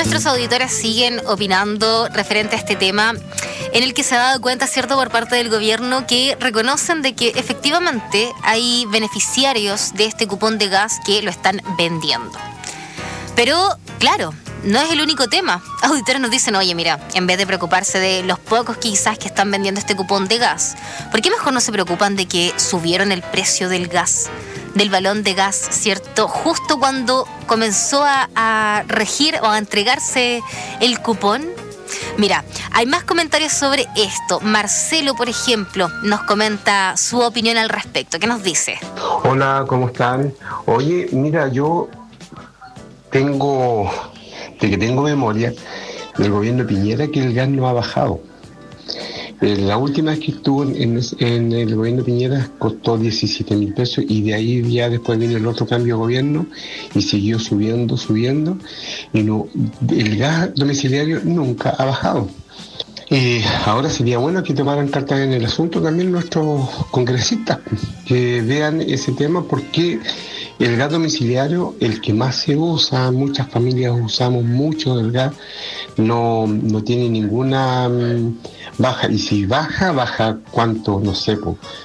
Nuestros auditores siguen opinando referente a este tema, en el que se ha dado cuenta, cierto, por parte del gobierno, que reconocen de que efectivamente hay beneficiarios de este cupón de gas que lo están vendiendo. Pero, claro, no es el único tema. Auditores nos dicen, oye, mira, en vez de preocuparse de los pocos quizás que están vendiendo este cupón de gas, ¿por qué mejor no se preocupan de que subieron el precio del gas, del balón de gas, cierto? Justo cuando comenzó a regir o a entregarse el cupón. Mira, hay más comentarios sobre esto. Marcelo, por ejemplo, nos comenta su opinión al respecto. ¿Qué nos dice? Hola, ¿cómo están? Oye, mira, yo tengo memoria del gobierno de Piñera que el gas no ha bajado. La última vez que estuvo en el gobierno de Piñera costó 17.000 pesos y de ahí ya después vino el otro cambio de gobierno y siguió subiendo y no, el gas domiciliario nunca ha bajado. Ahora sería bueno que tomaran cartas en el asunto también nuestros congresistas, que vean ese tema, porque el gas domiciliario, el que más se usa, muchas familias usamos mucho del gas, no tiene ninguna baja, y si baja ¿cuánto? No sé,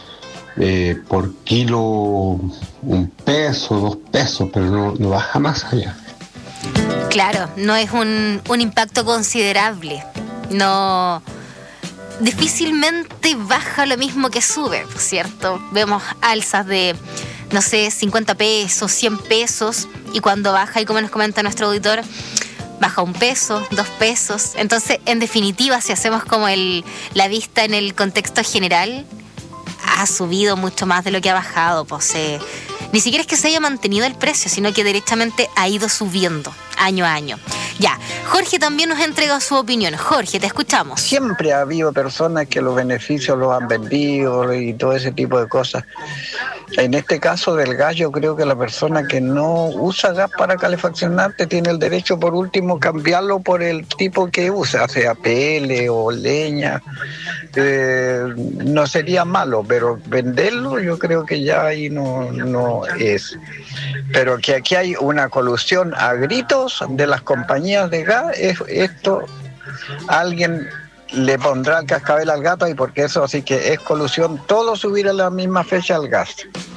por kilo 1 peso, 2 pesos, pero no baja más allá. Claro, no es un impacto considerable. No, difícilmente baja lo mismo que sube, ¿cierto? Vemos alzas de, no sé, 50 pesos, 100 pesos, y cuando baja, y como nos comenta nuestro auditor, baja 1 peso, 2 pesos. Entonces, en definitiva, si hacemos como la vista en el contexto general, ha subido mucho más de lo que ha bajado. Pues, ni siquiera es que se haya mantenido el precio, sino que derechamente ha ido subiendo año a año. Ya, Jorge también nos entrega su opinión. Jorge, te escuchamos. Siempre ha habido personas que los beneficios los han vendido y todo ese tipo de cosas. En este caso del gas, yo creo que la persona que no usa gas para calefaccionarte tiene el derecho, por último, cambiarlo por el tipo que usa, sea pele o leña. No sería malo, pero venderlo yo creo que ya ahí no es. Pero que aquí hay una colusión a gritos de las compañías de gas, esto alguien le pondrá el cascabel al gato, y porque eso así que es colusión, todo subir a la misma fecha al gas.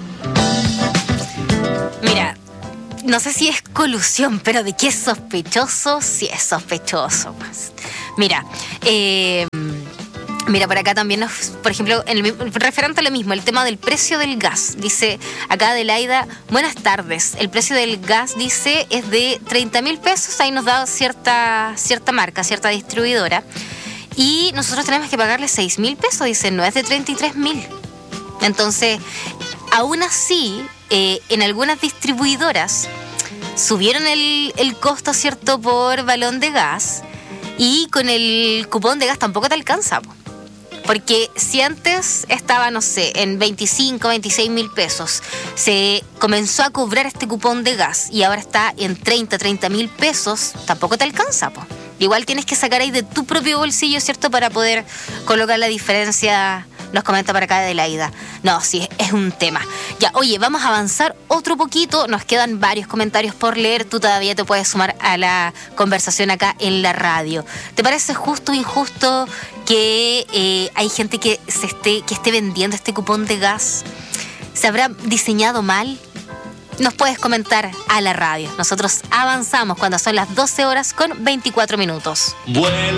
Mira, no sé si es colusión, pero de que es sospechoso, sí es sospechoso. Pues. Mira, por acá también por ejemplo, referente a lo mismo, el tema del precio del gas. Dice acá Adelaida, buenas tardes. El precio del gas, dice, es de 30.000 pesos. Ahí nos da cierta marca, cierta distribuidora. Y nosotros tenemos que pagarle 6.000 pesos, dice, no es de 33.000. Entonces, aún así, en algunas distribuidoras subieron el costo, ¿cierto?, por balón de gas. Y con el cupón de gas tampoco te alcanza, porque si antes estaba, no sé, en 25, 26.000 pesos, se comenzó a cobrar este cupón de gas y ahora está en 30.000 pesos, tampoco te alcanza, Igual tienes que sacar ahí de tu propio bolsillo, ¿cierto?, para poder colocar la diferencia. Nos comenta para acá Adelaida. No, sí, es un tema. Ya, oye, vamos a avanzar otro poquito. Nos quedan varios comentarios por leer. Tú todavía te puedes sumar a la conversación acá en la radio. ¿Te parece justo o injusto que hay gente que esté vendiendo este cupón de gas? ¿Se habrá diseñado mal? Nos puedes comentar a la radio. Nosotros avanzamos cuando son las 12 horas con 24 minutos.